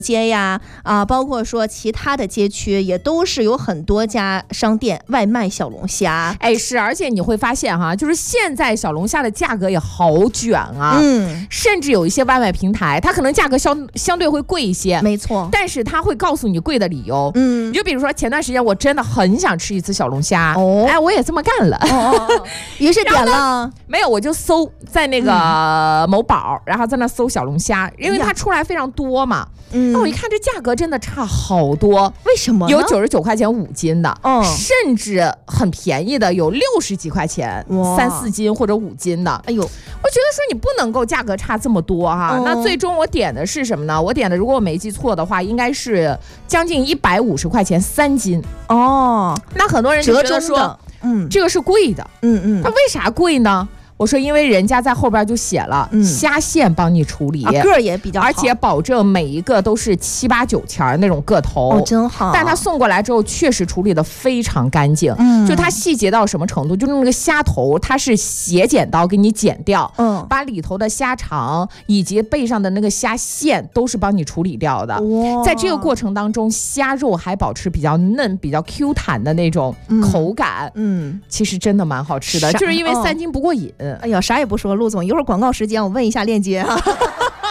街呀，包括说其他的街区，也都是有很多家商店外卖小龙虾。 哎，是，而且你会发现哈，就是现在小龙虾的价格也好卷啊，甚至有一些外卖平台，它可能价格相对会贵一些， 没错， 但是它会告诉你贵的理由。你就比如说前段时间我真的很想吃一次小龙虾，哎，我也这么干了， 于是点了， 没有，我就搜在那个某宝，然后在那搜小龙虾，因为它出来非常多嘛。那我一看这价格真的差好多， 为什么呢？ 有99块钱5斤的，甚至很便宜的有60几块钱3、4斤或者5斤的。 哎呦， 我觉得说你不能够价格差这么多哈。那最终我点的是什么呢？我点的如果我没记错的话，应该是将近150块钱3斤。那很多人就觉得说，这个是贵的。那为啥贵呢？我说，因为人家在后边就写了虾线帮你处理， 个儿也比较好， 而且保证每一个都是7、8、9钱那种个头， 真好。 但他送过来之后，确实处理的非常干净，就它细节到什么程度，就是那个虾头，它是斜剪刀给你剪掉，把里头的虾肠以及背上的那个虾线都是帮你处理掉的。在这个过程当中，虾肉还保持比较嫩、比较 Q 弹的那种口感，其实真的蛮好吃的，就是因为3斤不过瘾。 哎呀，啥也不说，陆总，一会儿广告时间我问一下链接啊。3万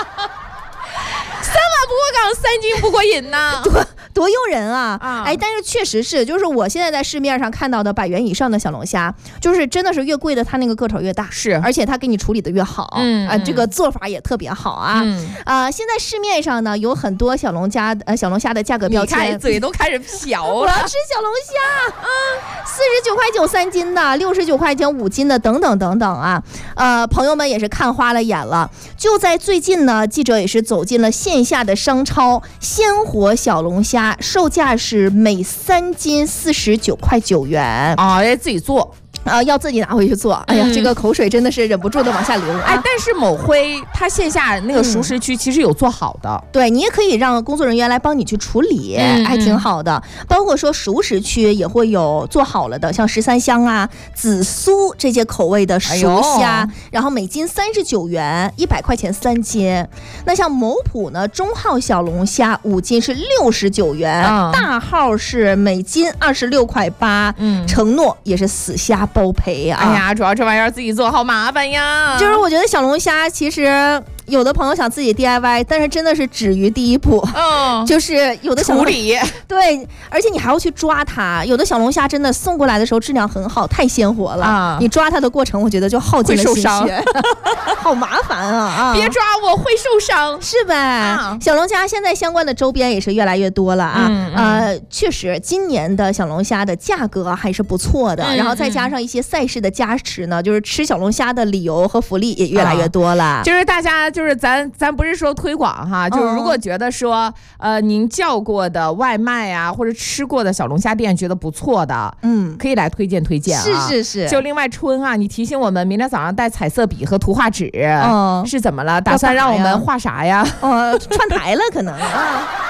不过岗，3斤不过瘾呐。 多诱人啊！哎，但是确实是，就是我现在在市面上看到的100元以上的小龙虾，就是真的是越贵的，它那个个头越大， 是， 而且它给你处理的越好，这个做法也特别好啊。现在市面上呢有很多小龙虾的价格标签， 你看嘴都开始瓢了。 我要吃小龙虾，49块93斤的，69块钱5斤的，等等等等啊。朋友们也是看花了眼了。就在最近呢，记者也是走进了线下的商超，鲜活小龙虾。售价是每3斤49块9元啊，要自己做。 要自己拿回去做。哎呀，这个口水真的是忍不住的往下流啊！ 哎，但是某辉他线下那个熟食区其实有做好的， 对，你也可以让工作人员来帮你去处理，还挺好的。包括说熟食区也会有做好了的，像13香啊、紫苏这些口味的熟虾，然后每斤39元，100块钱3斤。那像某普呢，中号小龙虾5斤是69元，大号是每斤26块8，承诺也是死虾包赔啊！ 哎呀，主要这玩意儿自己做好麻烦呀。 就是我觉得小龙虾其实有的朋友想自己 DIY， 但是真的是止于第一步，就是有的小处理， 对，而且你还要去抓它。有的小龙虾真的送过来的时候质量很好，太鲜活了，你抓它的过程，我觉得就耗尽了心血，好麻烦啊！ 别抓我会受伤， 是吧？小龙虾现在相关的周边也是越来越多了啊，确实，今年的小龙虾的价格还是不错的，然后再加上一些赛事的加持呢，就是吃小龙虾的理由和福利也越来越多了。 就是大家就是咱不是说推广哈，就是如果觉得说您叫过的外卖啊或者吃过的小龙虾店觉得不错的，可以来推荐啊。 是。 就另外春啊，你提醒我们明天早上带彩色笔和图画纸，是怎么了？打算让我们画啥呀？ 串台了可能啊。